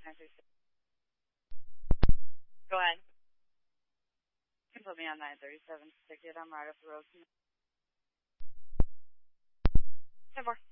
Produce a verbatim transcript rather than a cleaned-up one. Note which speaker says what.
Speaker 1: Go ahead. You can put me on nine thirty-seven ticket. I'm right up the road. ten four.